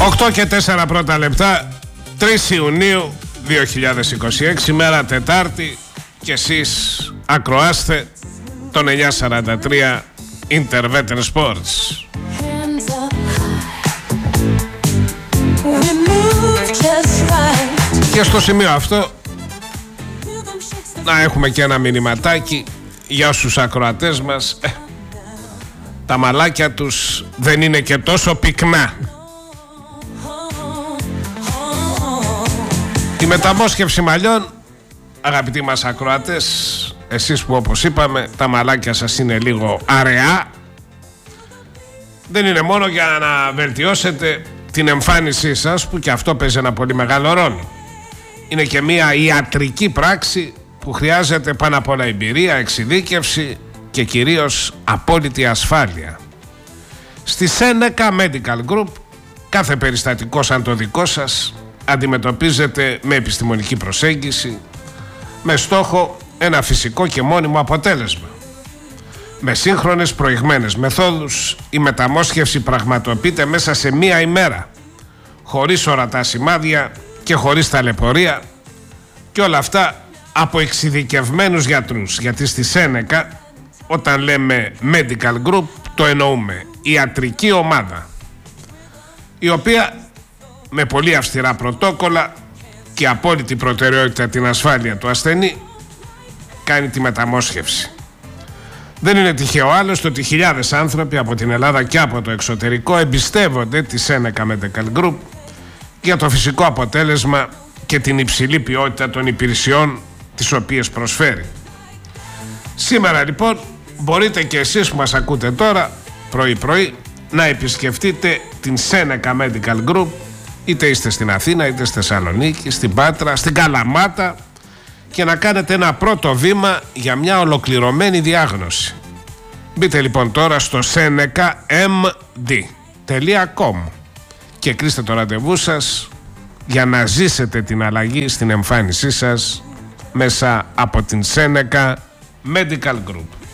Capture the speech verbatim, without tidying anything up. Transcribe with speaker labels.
Speaker 1: οκτώ και τέσσερα πρώτα λεπτά, τρεις Ιουνίου δύο χιλιάδες είκοσι έξι, μέρα Τετάρτη, και εσείς ακροάστε τον εννιακόσια σαράντα τρία Interveter Sports. Και στο σημείο αυτό να έχουμε και ένα μηνυματάκι για όσους ακροατές μας. ε, Τα μαλάκια τους δεν είναι και τόσο πυκνά. Η μεταμόσχευση μαλλιών, αγαπητοί μας ακροατές, εσείς που όπως είπαμε τα μαλάκια σας είναι λίγο αραιά, δεν είναι μόνο για να βελτιώσετε την εμφάνισή σας, που και αυτό παίζει ένα πολύ μεγάλο ρόλο. Είναι και μια ιατρική πράξη που χρειάζεται πάνω απ' όλα εμπειρία, εξειδίκευση και κυρίως απόλυτη ασφάλεια. Στη Seneca Medical Group κάθε περιστατικό σαν το δικό σας αντιμετωπίζεται με επιστημονική προσέγγιση, με στόχο ένα φυσικό και μόνιμο αποτέλεσμα. Με σύγχρονες προηγμένες μεθόδους η μεταμόσχευση πραγματοποιείται μέσα σε μία ημέρα, χωρίς ορατά σημάδια και χωρίς ταλαιπωρία, και όλα αυτά από εξειδικευμένους γιατρούς, γιατί στη Seneca όταν λέμε Medical Group το εννοούμε ιατρική ομάδα, η οποία με πολύ αυστηρά πρωτόκολλα και απόλυτη προτεραιότητα την ασφάλεια του ασθενή κάνει τη μεταμόσχευση. Δεν είναι τυχαίο άλλωστε ότι χιλιάδες άνθρωποι από την Ελλάδα και από το εξωτερικό εμπιστεύονται τη Seneca Medical Group για το φυσικό αποτέλεσμα και την υψηλή ποιότητα των υπηρεσιών τις οποίες προσφέρει. Σήμερα λοιπόν μπορείτε και εσείς που μας ακούτε τώρα πρωί πρωί να επισκεφτείτε την Seneca Medical Group, είτε είστε στην Αθήνα, είτε στη Θεσσαλονίκη, στην Πάτρα, στην Καλαμάτα, και να κάνετε ένα πρώτο βήμα για μια ολοκληρωμένη διάγνωση. Μπείτε λοιπόν τώρα στο seneca m d τελεία com και κλείστε το ραντεβού σας για να ζήσετε την αλλαγή στην εμφάνισή σας μέσα από την Seneca Medical Group.